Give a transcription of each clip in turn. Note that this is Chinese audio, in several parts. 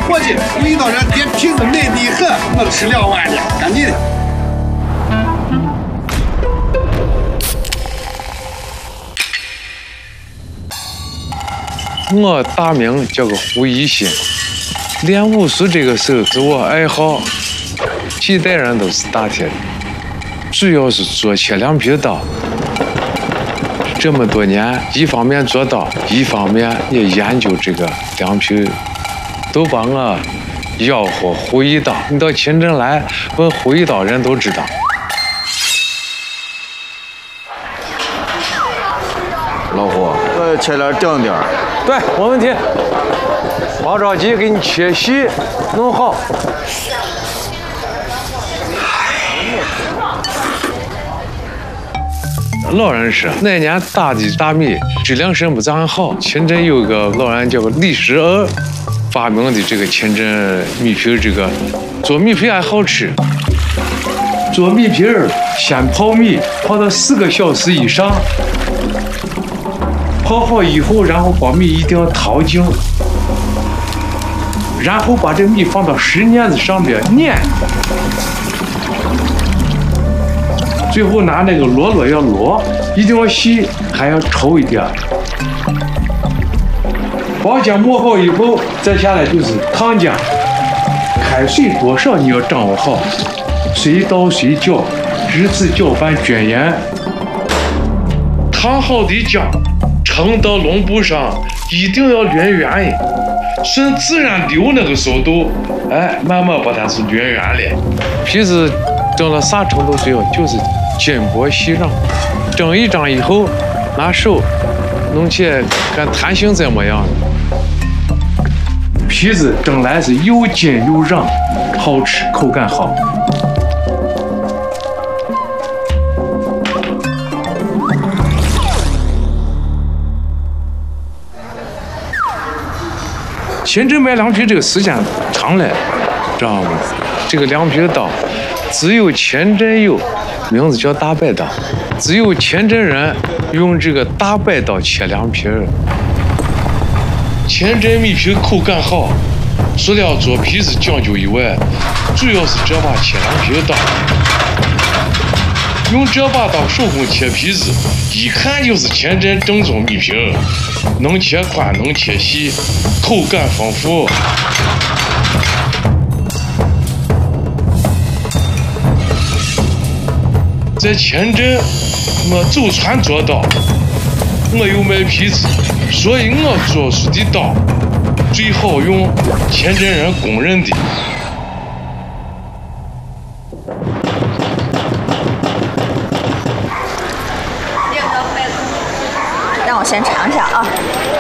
伙计，味道这点皮子嫩得很，能吃2碗的，赶紧的。 我大名叫个胡一新，练武术这个事是我爱好，几代人都是打铁的，主要是做切凉皮刀。这么多年，一方面做刀，一方面也研究这个凉皮，都把我吆喝胡一刀。你到秦镇来问胡一刀，人都知道。 老胡，切点定点。 对，没问题。别着急，给你切细，弄好。老人说，那年打的大米质量是不咋好。秦镇有个老人叫个李时恩，发明的这个秦镇米皮，这个做米皮还好吃。做米皮儿，先泡米，泡到4个小时以上。泡好以后，然后把米一定要淘净，然后把这米放到石碾子上边碾，最后拿那个箩要箩，一定要细，还要稠一点。包浆磨好以后，再下来就是烫浆，开水多少你要掌握好，随倒随搅，日子搅拌均匀。烫好的浆盛到笼布上，一定要匀圆的，顺自然流那个速度，慢慢把它是匀圆了。皮子蒸到啥程度最好？就是筋薄细让，蒸一蒸以后，拿手弄起来看弹性怎么样。皮子蒸来是又筋又让，好吃，口感好。秦镇卖凉皮这个时间长了，知道吗？这个凉皮刀只有秦镇有，名字叫大摆刀，只有秦镇人用这个大摆刀切凉皮儿。秦镇米皮口感好，除了做皮子讲究以外，主要是这把切凉皮刀。用这把刀手工切皮子，一看就是秦镇正宗米皮，能切宽能切细，口感丰富。在秦镇，我祖传做刀，我又卖皮子，所以我做出的刀最好用，秦镇人公认的。 让我先尝一下啊，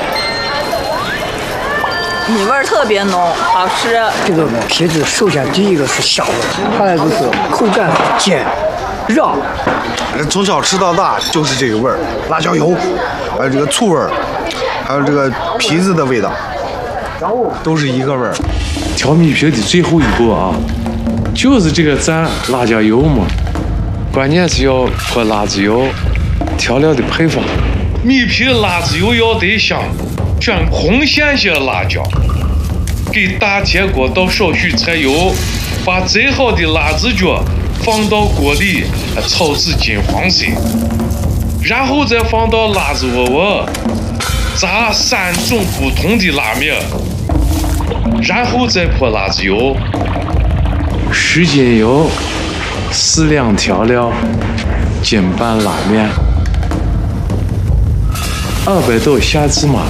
米味儿特别浓，好吃。 这个皮子首先第一个是香味，还有就是口感筋让。 从小吃到大就是这个味儿，辣椒油，还有这个醋味儿，还有这个皮子的味道，都是一个味儿。 调米皮的最后一步啊，就是这个蘸辣椒油嘛，关键是要泼辣子油，调料的配方。米皮辣子油要得香，选红鲜些辣椒，给大铁锅倒少许柴油，把最好的辣子角放到锅里炒至金黄色，然后再放到辣子窝窝，炸3种不同的辣面，然后再泼辣子油，10斤油，4两调料，斤半拉面。200斗下芝麻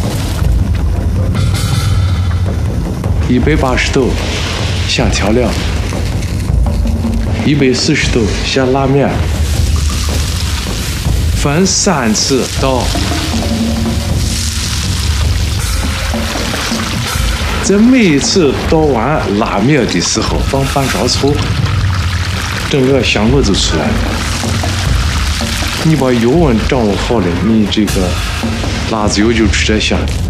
，180斗下调料，140斗下拉面，分3次倒。在每一次倒完拉面的时候放半勺醋，整个香味就出来了。你把油温掌握好了，你这个辣子油就吃着香。